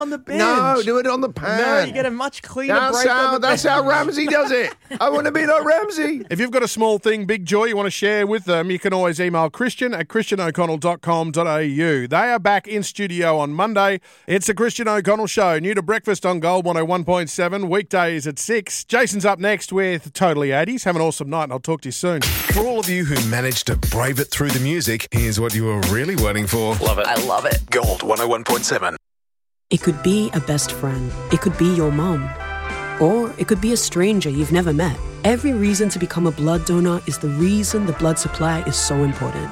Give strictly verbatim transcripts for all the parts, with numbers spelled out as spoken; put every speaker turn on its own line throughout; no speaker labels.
On the bench.
No, do it on the pan.
No, you get a much cleaner
That's
break
how,
on the
that's
bench.
how Ramsey does it. I want to be like Ramsey.
If you've got a small thing, big joy you want to share with them, you can always email Christian at christian o'connell dot com dot a u. They are back in studio on Monday. It's the Christian O'Connell Show, new to breakfast on Gold one oh one point seven, weekdays at six. Jason's up next with Totally eighties. Have an awesome night and I'll talk to you soon.
For all of you who managed to brave it through the music, here's what you were really waiting for.
Love it. I love it.
Gold one oh one point seven.
It could be a best friend. It could be your mom. Or it could be a stranger you've never met. Every reason to become a blood donor is the reason the blood supply is so important.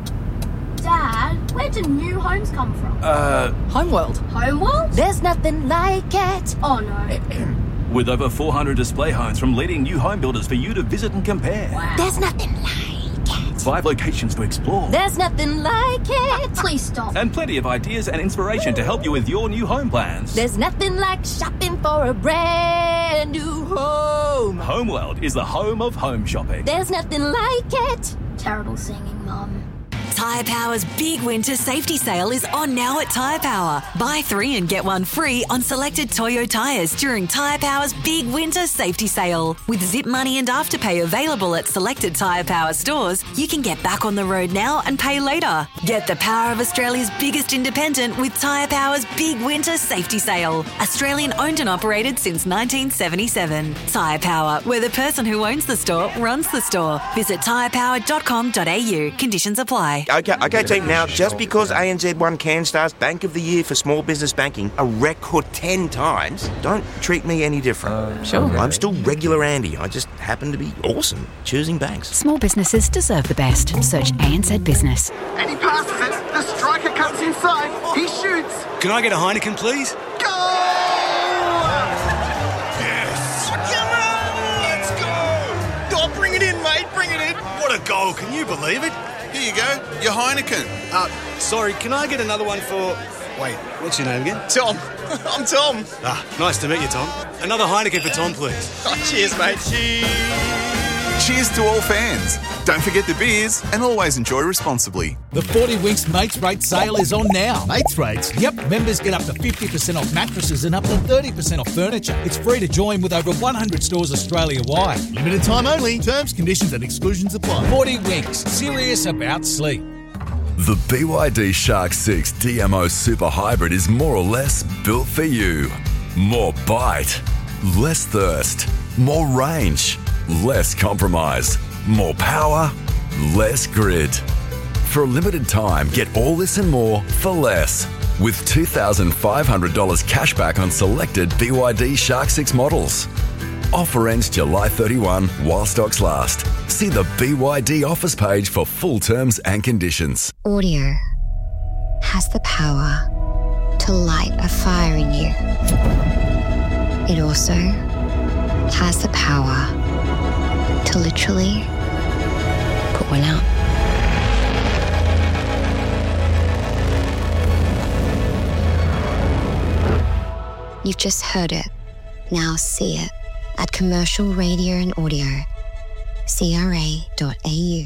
Dad, where do new homes come from?
Uh, Homeworld.
Homeworld?
There's nothing like it.
Oh no.
With over four hundred display homes from leading new home builders for you to visit and compare.
Wow.
There's nothing like it.
Five locations to explore.
There's nothing like it.
Please stop.
And plenty of ideas and inspiration to help you with your new home plans.
There's nothing like shopping for a brand new home.
Homeworld is the home of home shopping.
There's nothing like it.
Terrible singing, Mum.
Tyre Power's big winter safety sale is on now at Tyre Power. Buy three and get one free on selected Toyo tyres during Tyre Power's big winter safety sale. With Zip Money and Afterpay available at selected Tyre Power stores, you can get back on the road now and pay later. Get the power of Australia's biggest independent with Tyre Power's big winter safety sale. Australian owned and operated since nineteen seventy-seven. Tyre Power, where the person who owns the store runs the store. Visit tyre power dot com dot a u. Conditions apply.
Okay, okay, team. Now, just because A N Z won CanStar's Bank of the Year for Small Business Banking a record ten times, don't treat me any different.
Uh, sure.
I'm still regular Andy. I just happen to be awesome choosing banks.
Small businesses deserve the best. Search A N Z Business.
And he passes it. The striker cuts inside. He shoots.
Can I get a Heineken, please?
Goal!
Yes.
Let's go! Oh, bring it in, mate. Bring it in.
What a goal. Can you believe it?
Here you go. Your Heineken.
Uh, sorry, can I get another one for... Wait, what's your name again?
Tom. I'm Tom.
Ah, nice to meet you, Tom. Another Heineken for Tom, please.
Oh, cheers, mate. Cheers.
Cheers to all fans. Don't forget the beers and always enjoy responsibly.
The forty Winks Mates Rate sale is on now. Mates Rates? Yep. Members get up to fifty percent off mattresses and up to thirty percent off furniture. It's free to join with over one hundred stores Australia-wide. Limited time only. Terms, conditions and exclusions apply. forty Winks. Serious about sleep.
The B Y D Shark six D M O Super Hybrid is more or less built for you. More bite, less thirst, more range, less compromise, more power, less grid. For a limited time, get all this and more for less. With two thousand five hundred dollars cash back on selected B Y D Shark six models. Offer ends July thirty-first while stocks last. See the B Y D offers page for full terms and conditions.
Audio has the power to light a fire in you. It also has the power to literally put one out. You've just heard it. Now see it at Commercial Radio and Audio. C R A dot A U.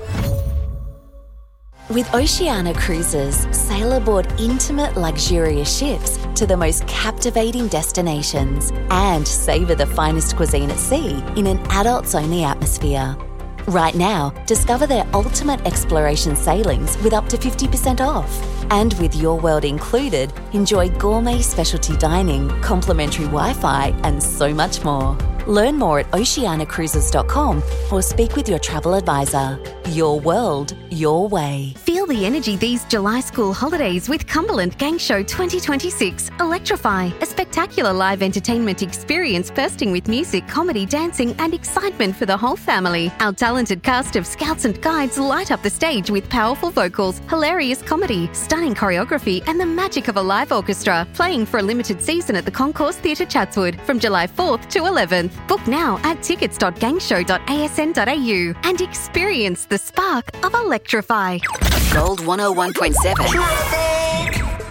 With Oceania Cruises, sail aboard intimate, luxurious ships to the most captivating destinations and savour the finest cuisine at sea in an adults-only atmosphere. Right now, discover their ultimate exploration sailings with up to fifty percent off. And with Your World included, enjoy gourmet specialty dining, complimentary Wi-Fi and so much more. Learn more at oceania cruises dot com or speak with your travel advisor. Your world, your way.
Feel the energy these July school holidays with Cumberland Gang Show twenty twenty-six. Electrify, a spectacular live entertainment experience bursting with music, comedy, dancing and excitement for the whole family. Our talented cast of scouts and guides light up the stage with powerful vocals, hilarious comedy, stunning choreography and the magic of a live orchestra. Playing for a limited season at the Concourse Theatre Chatswood from July fourth to eleventh. Book now at tickets dot gangshow dot a s n dot a u and experience the spark of Electrify.
Gold one oh one point seven.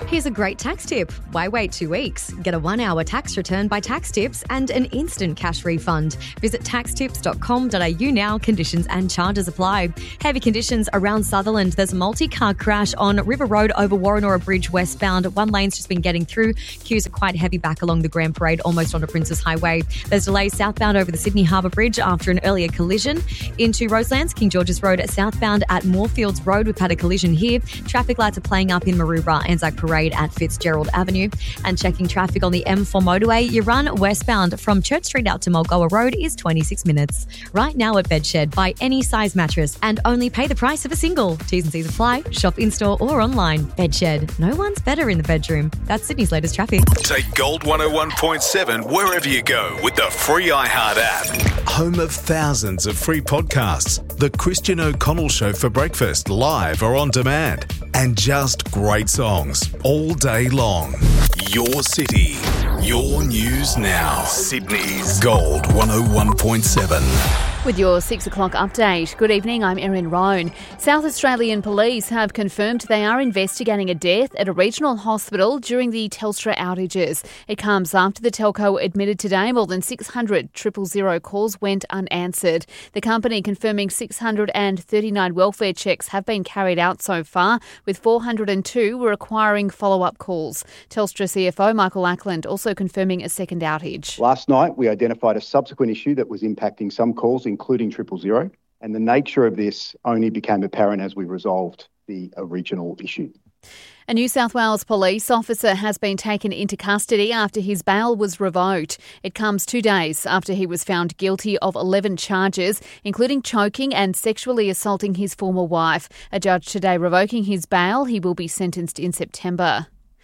Here's a great tax tip. Why wait two weeks? Get a one-hour tax return by Tax Tips and an instant cash refund. Visit tax tips dot com dot a u now. Conditions and charges apply. Heavy conditions around Sutherland. There's a multi-car crash on River Road over Warrenora Bridge westbound. One lane's just been getting through. Queues are quite heavy back along the Grand Parade, almost onto Princes Highway. There's delays southbound over the Sydney Harbour Bridge after an earlier collision. Into Roselands, King George's Road southbound at Moorfields Road. We've had a collision here. Traffic lights are playing up in Maroubra, Anzac Parade at Fitzgerald Avenue. And checking traffic on the M four motorway, you run westbound from Church Street out to Mulgoa Road is twenty-six minutes. Right now at Bedshed, buy any size mattress and only pay the price of a single. T's and C's apply. Shop in-store or online. Bedshed. No one's better in the bedroom. That's Sydney's latest traffic.
Take Gold one oh one point seven wherever you go with the free iHeart app.
Home of thousands of free podcasts. The Christian O'Connell Show for breakfast, live or on demand. And just great songs all day long. Your city, your news now. Sydney's Gold one oh one point seven.
With your six o'clock update. Good evening, I'm Erin Roan. South Australian police have confirmed they are investigating a death at a regional hospital during the Telstra outages. It comes after the telco admitted today more than six hundred triple zero calls went unanswered. The company confirming six hundred thirty-nine welfare checks have been carried out so far, with four hundred two requiring follow-up calls. Telstra C F O Michael Ackland also confirming a second outage.
Last night, we identified a subsequent issue that was impacting some calls, including triple zero, and the nature of this only became apparent as we resolved the original issue.
A New South Wales police officer has been taken into custody after his bail was revoked. It comes two days after he was found guilty of eleven charges, including choking and sexually assaulting his former wife. A judge today revoking his bail. He will be sentenced in September.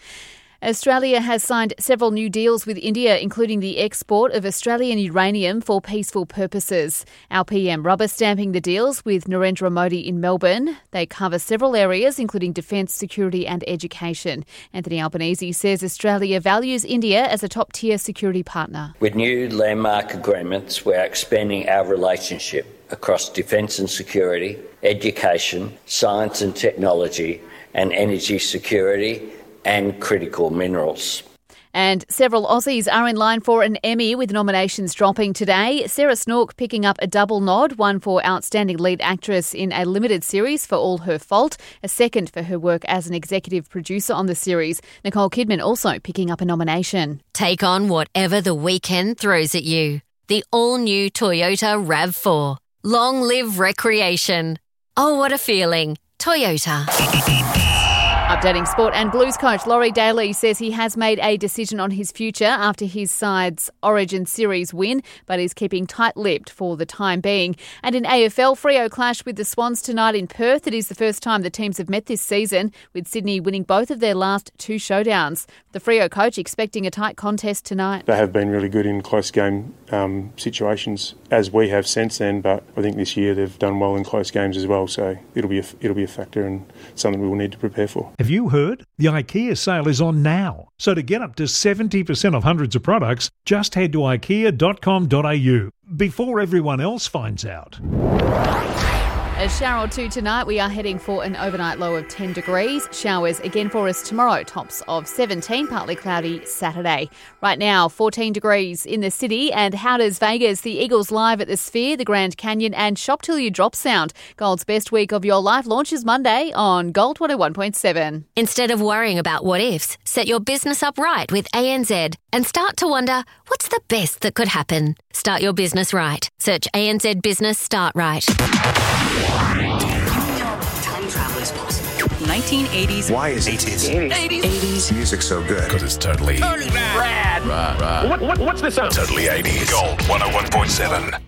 Australia has signed several new deals with India, including the export of Australian uranium for peaceful purposes. Our P M rubber stamping the deals with Narendra Modi in Melbourne. They cover several areas, including defence, security and education. Anthony Albanese says Australia values India as a top-tier security partner.
With new landmark agreements, we're expanding our relationship across defence and security, education, science and technology, and energy security and critical minerals.
And several Aussies are in line for an Emmy, with nominations dropping today. Sarah Snook picking up a double nod, one for Outstanding Lead Actress in a Limited Series for All Her Fault, a second for her work as an executive producer on the series. Nicole Kidman also picking up a nomination.
Take on whatever the weekend throws at you. The all-new Toyota RAV four. Long live recreation. Oh, what a feeling. Toyota.
Updating sport, and Blues coach Laurie Daly says he has made a decision on his future after his side's Origin Series win, but is keeping tight-lipped for the time being. And in A F L, Freo clash with the Swans tonight in Perth. It is the first time the teams have met this season, with Sydney winning both of their last two showdowns. The Freo coach expecting a tight contest tonight.
They have been really good in close game um, situations, as we have since then, but I think this year they've done well in close games as well, so it'll be a, it'll be a factor and something we will need to prepare for.
Have you heard? The IKEA sale is on now. So to get up to seventy percent off hundreds of products, just head to ikea dot com dot a u before everyone else finds out.
A shower or two tonight. We are heading for an overnight low of ten degrees. Showers again for us tomorrow. Tops of seventeen, partly cloudy Saturday. Right now, fourteen degrees in the city. And how does Vegas, the Eagles live at the Sphere, the Grand Canyon and Shop Till You Drop sound? Gold's best week of your life launches Monday on Gold one oh one point seven.
Instead of worrying about what ifs, set your business up right with A N Z and start to wonder, what's the best that could happen? Start your business right. Search A N Z Business Start Right.
Time travel is possible. nineteen eighties.
Why is eighties?
eighties.
Music so good? Because it's totally...
Totally rad.
Rad, rad.
What, what, what's this sound?
Totally eighties. Gold one oh one point seven.